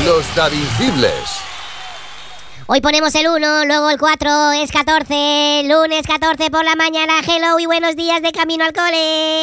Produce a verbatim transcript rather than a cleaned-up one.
Los Davincibles. Hoy ponemos el uno, luego el cuatro, es catorce, lunes catorce por la mañana. Hello y buenos días de camino al cole.